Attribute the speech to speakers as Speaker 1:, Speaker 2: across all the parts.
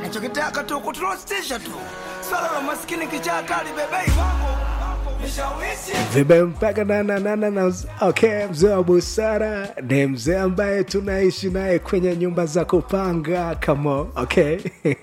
Speaker 1: Nachokitaka tu kutrostisha tu. Swala la maskini kichaa kali bebei wako.
Speaker 2: Vimempaka na okay, mzee wa busara ni mzee ambaye tunaishi naye kwenye nyumba za kupanga kama okay.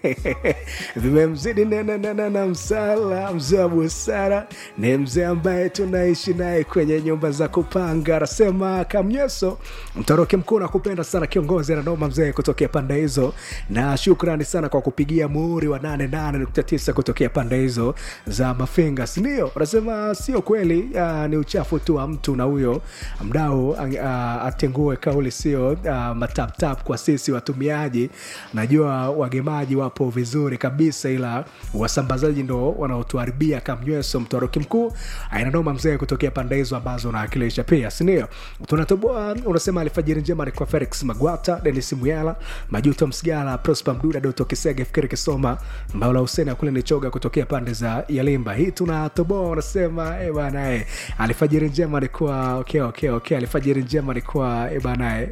Speaker 2: Vimemzidi na msala, mzee wa busara ni mzee ambaye tunaishi naye kwenye nyumba za kupanga. Anasema Kamnyeso mtoroki mkuu, nakupenda sana kiongozi na noma mzee kutokea pande hizo, na shukrani sana kwa kupigia muhuri wa 88.9 kutokea pande hizo za Mafinga. Ndio anasema sio kweli, ni uchafu tu wa mtu, na huyo mdau atengue kauli, sio matap tap kwa sisi watumiaji. Najua wagemaji wapo vizuri kabisa, ila wasambazaji ndo wanaotuharibia. Kamnyeso mtoroki mkuu ainanoma mzee kutokea pande hizo ambazo naakilisha pia, sinio? Tunatoboa. Unasema alfajiri njema ni kwa Felix Magwata, Dennis Muyala, Majuto Msigala, Prosper Mduda, Doto Kisege, Fikiri Kisoma, Maula Hussein kule ni choga kutokea pande za Yalimba. Hii tunatoboa. Unasema bana alfajiri njema ni kwa okay. Alfajiri njema ni kwa bana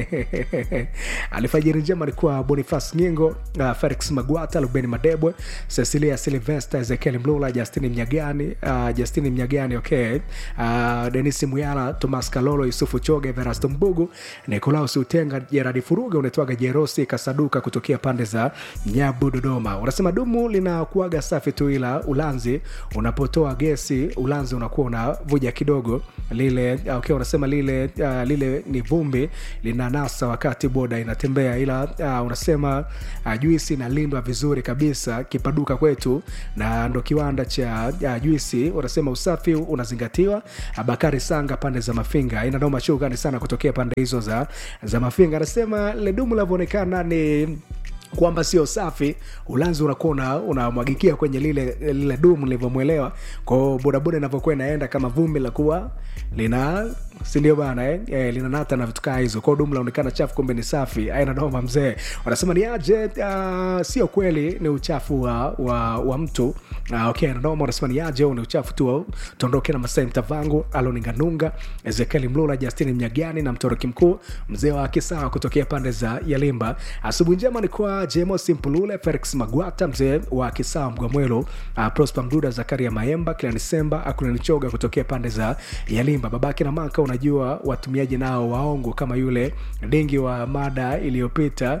Speaker 2: alfajiri njema ni kwa Boniface Ngingo, Felix Magwata, Ruben Madebwe, Cecilia Sylvester, Ezekiel Mlula, Justin Mnyagani okay. Dennis Muyala, Thomas Kalolo, Yusufu Choge, Verasto Mbugu, Nicolaus Utenga, Gerard Furuga, unetwaga Jerosi Kasaduka kutokea pande za Nyabu Dodoma. Unasema dumu linakuaga safi tu, ila ulanzi unapotoa gesi, ulanzi unakuwa unavuja kidogo lile okay. Unasema lile ni vumbi linanasa wakati boda inatembea, ila unasema juisi inalindwa vizuri kabisa Kipaduka kwetu, na ndo kiwanda cha juisi. Unasema usafi unazingatiwa. Bakari Sanga pande za Mafinga inanoma, shukrani sana kutokea pande hizo za Mafinga. Anasema le dumu linavyoonekana ni kwamba sio safi, ulanzi unakuwa unamwagikia kwenye lile dumu nilivyomuelewa. Kwa bodaboda inavyokuwa inaenda kama vumbi la kuwa lina, si ndio bana linanata na vitu kama hizo. Kwa dumu laonekana chafu kumbe ni safi. Aina noma mzee. Wanasema ni aje, sio kweli ni uchafu wa mtu. Okay, na noma. Wanasema ni aje ni uchafu tu. Tondoke na Masai Mtavangu, Aloninganunga, Ezekiel Mlula, Justin Mnyagani na mtoroki mkuu mzee wa Kisawa kutokea pande za Yalimba. Asubuhi njema ni kwa Jemo Simpulule, Felix Magwata mzee wa Kisawa Mgwamwelo, Prosper Mduda, Zakaria Maemba, Kilani Semba, Akulani Choga kutokea pande za Yalimba. Babake na maka, unajua watumiaji nao waongo kama yule dingi wa mada iliyopita,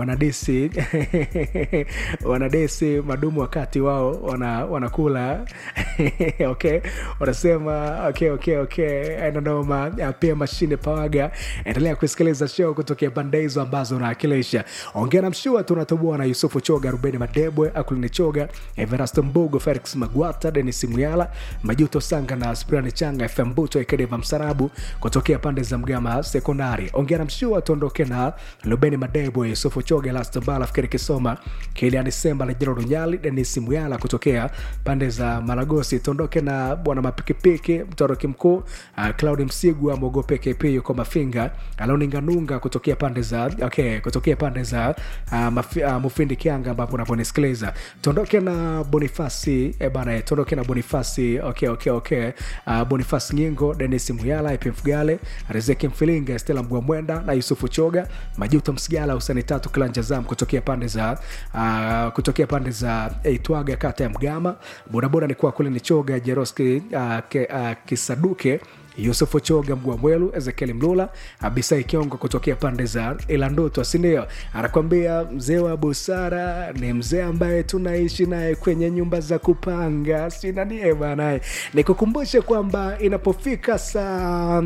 Speaker 2: wanadesi madumu wakati wao wanakula okay. Wanasema okay. I don't know pia mashine pawaga. Endelea kusikiliza show kutokea pande hizo ambazo naakilisha. Ongea na mshua. Tunatoboa na Yusufu Choga, Ruben Madebwe, Akulini Choga, Everasto Mbugo, Felix Magwata, Dennis Muyala, Majuto Sanga na Sprani Changa, FM Buto Ekedeva Msarabu kutokea pande za Mgama Sekondari. Ongea na mshua. Tuondoke na Ruben Madebwe, Yusufu Choga, Last Bala, Fikiri Kisoma, Kiliani Semba na Jero Runyali, Dennis Muyala kutokea pande za Malagosi. Tuondoke na bwana mapikipiki mtoroki mkuu Claude Msigwa, Mogope KP yuko Mafinga, Aloninganunga kutokea pande za kutokea pande za Mufindi Kianga ambapo unaponisikiliza. Tuondoke na Bonifasi bana, tuondoke na Bonifasi okay. Bonifasi Ngingo, Dennis Muyala, IPF Gale, Rizeki Mfilinga, Stella Mgwamwenda na Yusufu Choga, Majuto Msigala, Usani Tatu Klanja Zam kutokea pande za Itwaga kata ya Mgama. Bodaboda ni kwa kule ni Choga, Jeroski Kisaduke, Yusufu Choga Mgwamwelu, Ezekiel Mlula, Abisai Kiongo kutokea pande za Ilandoto. Sindio? Anakuambia mzee wa busara ni mzee ambaye tunaishi naye kwenye nyumba za kupanga. Sina nie bana. Nikukumbushe kwamba inapofika saa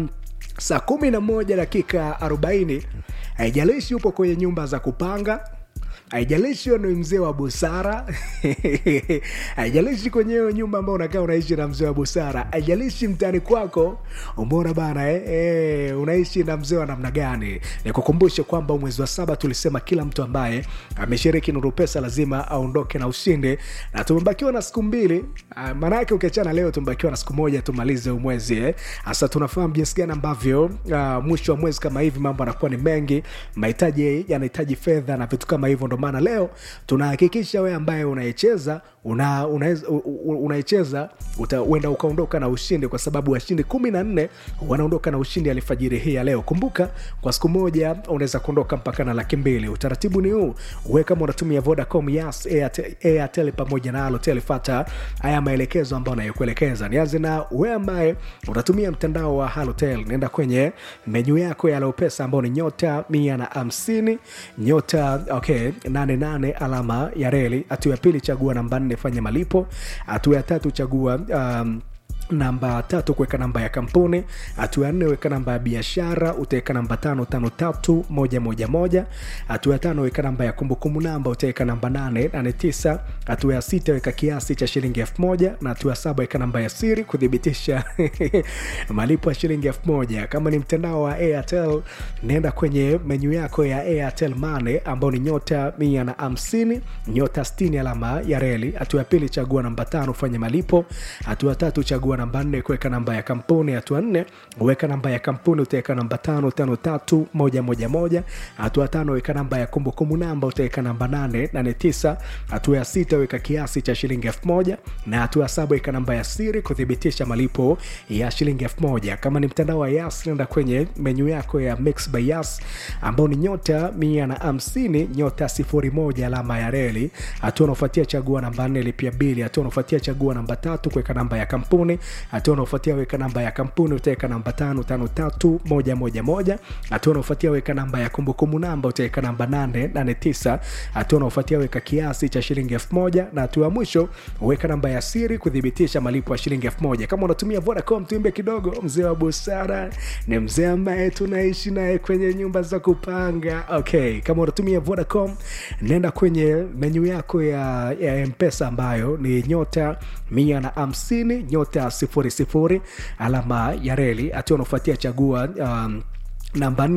Speaker 2: 11:40, haijalishi upo kwenye nyumba za kupanga, haijalishi ni mzee wa busara haijalishi kwenye nyumba ambayo unakaa unaishi na mzee wa busara, haijalishi mtani kwako umeona bana unaishi na mzee wa namna gani. Nikukumbushe kwamba mwezi wa 7 tulisema kila mtu ambaye ameshiriki Nuru Pesa lazima aondoke na ushindi, na tumebakiwa na siku 2. Maana yake ukiachana leo tumebakiwa na siku 1 tumalize mwezi Sasa tunafahamu jinsi gani ambavyo mwisho wa mwezi kama hivi mambo yanakuwa ni mengi, mahitaji yanahitaji fedha na vitu kama hivyo. Ndo maana leo tunahakikisha wewe ambaye unaicheza unaicheza uenda ukaondoka na ushindi, kwa sababu washindi 14 wanaondoka na ushindi alfajiri hii ya leo. Kumbuka kwa siku moja unaweza kuondoka mpaka na 200,000. Utaratibu ni huu: wewe kama unatumia Vodacom, Yas, Airtel pamoja na Halotel, fuata haya maelekezo ambayo nayokuelekeza. Nianze na wewe ambaye unatumia mtandao wa Halotel. Nenda kwenye menu yako ya Lopesa ambayo ni nyota 150 nyota 88 alama ya reli. Hatua ya pili chagua namba 4 fanya malipo. Hatua ya tatu chagua namba 3 kuweka namba ya kampuni. Hatua ya 4 weka namba ya biashara, utaweka namba 553111. Hatua ya 5 weka namba ya kumbukumbu namba, utaweka namba 889. Hatua ya 6 weka kiasi cha shilingi 1000, na hatua ya 7 weka namba ya siri kudhibitisha malipo ya shilingi 1000. Kama ni mtandao wa Airtel, nenda kwenye menu yako ya Airtel Money ambao ni nyota 150 nyota 60 alama ya reli. Hatua ya pili chagua namba 5 fanya malipo. Hatua ya 3 chagua namba 4 kuweka namba ya kampuni. Hatua 4 weka namba ya kampuni, utaweka namba 553111. Hatua 5 weka namba ya kumbukumbu namba, utaweka namba 889. Hatua ya 6 weka kiasi cha shilingi 1000, na hatua 7 weka namba ya siri kudhibitisha malipo ya shilingi 1000. Kama ni mtandao wa Yas, nenda kwenye menu yako ya Mix by Yas ambao ni nyota 150 nyota 01 alama ya reli. Hatua unafuatia chagua namba 4 lipia bili. Hatua unafuatia chagua namba 3 kuweka namba ya kampuni. Hatua unafuatia weka namba ya kampuni, utaweka namba 553111. Hatua unafuatia weka namba ya kumbukumbu namba, utaweka namba 889. Hatua unafuatia weka kiasi cha shilingi 1000, na hatua mwisho weka namba ya siri kudhibitisha malipo ya shilingi 1000. Kama unatumia Vodacom, tuimbe kidogo. Mzee wa busara ni mzee ambaye tunaishi naye kwenye nyumba za kupanga. Kama unatumia Vodacom, nenda kwenye menu yako ya M-Pesa ambayo ni nyota 150 nyota 00 alama ya reli. Hatua unafuatia chagua namba